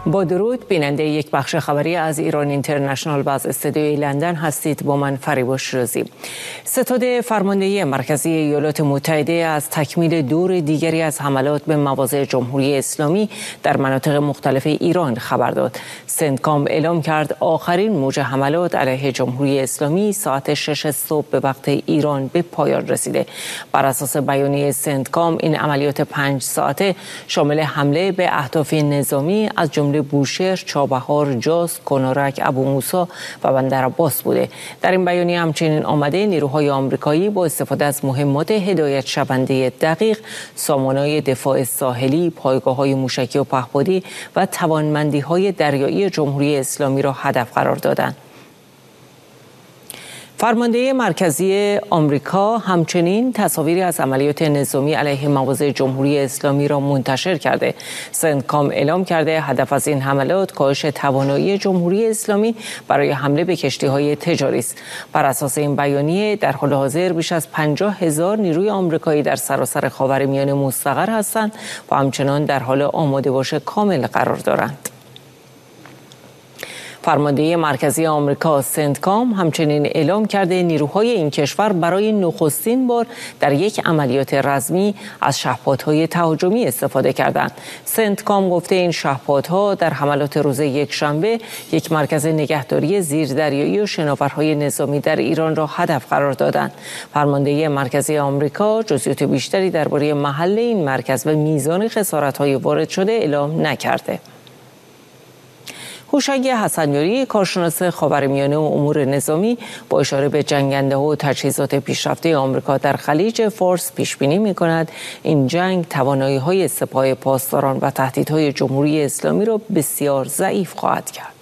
با درود بیننده یک بخش خبری از ایران اینترنشنال و از استودیوی لندن هستید. با من فریباش رازی. ستاد فرماندهی مرکزی ایالات متحده از تکمیل دور دیگری از حملات به مواضع جمهوری اسلامی در مناطق مختلف ایران خبر داد. سنتکام اعلام کرد آخرین موج حملات علیه جمهوری اسلامی ساعت 6 صبح به وقت ایران به پایان رسیده. بر اساس بیانیه سنتکام این عملیات 5 ساعته شامل حمله به اهداف نظامی از جمله بوشهر، چابهار، جاس، کنارک، ابو موسی و بندرعباس بوده. در این بیانیه همچنین آمده نیروهای آمریکایی با استفاده از مهمات هدایت شونده دقیق، سامانه‌های دفاع ساحلی، پایگاه‌های موشکی و پهپادی و توانمندی‌های دریایی جمهوری اسلامی را هدف قرار دادند. فرمانده مرکزی آمریکا همچنین تصاویری از عملیات نظامی علیه مواضع جمهوری اسلامی را منتشر کرده. سنتکام اعلام کرده هدف از این حملات کاهش توانایی جمهوری اسلامی برای حمله به کشتی‌های تجاری است. بر اساس این بیانیه در حال حاضر بیش از 50,000 نیروی آمریکایی در سراسر خاورمیانه مستقر هستند و همچنان در حال آماده باش کامل قرار دارند. فرمانده مرکزی آمریکا سنتکام همچنین اعلام کرده نیروهای این کشور برای نخستین بار در یک عملیات رزمی از شهپادهای تهاجمی استفاده کردند. سنتکام گفته این شهپادها در حملات روز یکشنبه یک مرکز نگهداری زیردریایی و شناورهای نظامی در ایران را هدف قرار دادند. فرمانده مرکزی آمریکا جزئیات بیشتری درباره محل این مرکز و میزان خسارت‌های وارد شده اعلام نکرده. هوشنگ حسنیاری کارشناس خاورمیانه و امور نظامی با اشاره به جنگنده‌ها و تجهیزات پیشرفته آمریکا در خلیج فارس پیش بینی می‌کند این جنگ توانایی‌های سپاه پاسداران و تهدیدهای جمهوری اسلامی را بسیار ضعیف خواهد کرد.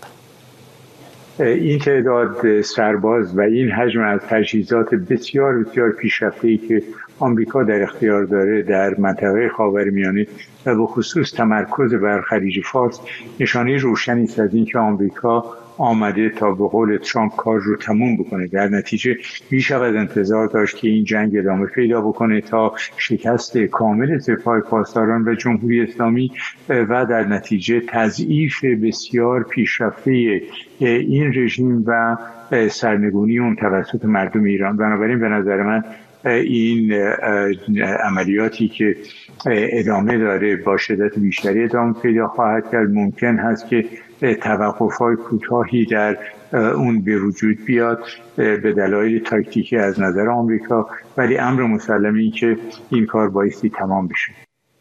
این تعداد سرباز و این حجم از تجهیزات بسیار پیشرفته‌ای که آمریکا در اختیار داره در منطقه خاورمیانه و به خصوص تمرکز بر خلیج فارس نشانه روشنی است از اینکه آمریکا آمده تا به قول ترامپ کار رو تموم بکنه. در نتیجه میشود انتظار داشت که این جنگ ادامه پیدا بکنه تا شکست کامل سپاه پاسداران و جمهوری اسلامی و در نتیجه تضعیف بسیار پیشرفته این رژیم و سرنگونی اون توسط مردم ایران. بنابراین به نظر من این عملیاتی که ادامه داره با شدت بیشتری ادامه پیدا خواهد کرد. ممکن هست که توقف‌های کوتاهی در اون به وجود بیاد به دلایل تاکتیکی از نظر آمریکا، ولی امر مسلمی که این کار بایستی تمام بشه.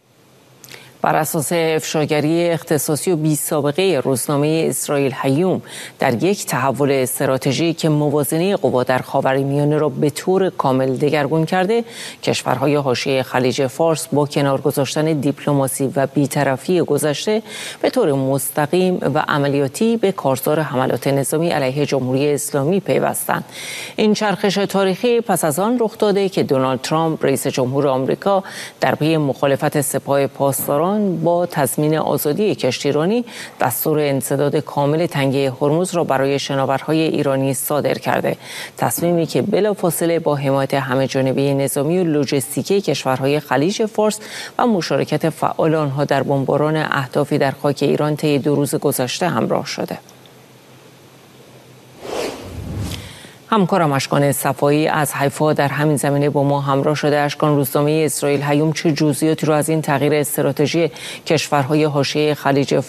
بر اساس افشاگری اختصاصی و بی سابقه روزنامه اسرائیل هیوم در یک تحول استراتژیک که موازنه قوا در خاورمیانه را به طور کامل دگرگون کرده، کشورهای حاشیه خلیج فارس با کنار گذاشتن دیپلماسی و بی‌طرفی گذشته به طور مستقیم و عملیاتی به کارزار حملات نظامی علیه جمهوری اسلامی پیوستند. این چرخش تاریخی پس از آن رخ داده که دونالد ترامپ رئیس جمهور آمریکا در پی مخالفت سپاه پاسداران با تضمین آزادی کشتیرانی دستور انسداد کامل تنگه هرمز را برای شناورهای ایرانی صادر کرده. تصمیمی که بلافاصله با حمایت همه‌جانبه نظامی و لوجستیکی کشورهای خلیج فارس و مشارکت فعال آنها در بمباران اهدافی در خاک ایران طی 2 روز گذشته همراه شده. همکارم اشکان صفایی از حیفا در همین زمینه با ما همراه شده. اشکان، روزنامه اسرائیل هیوم چه جزئیاتی رو از این تغییر استراتژی کشورهای حاشیه خلیج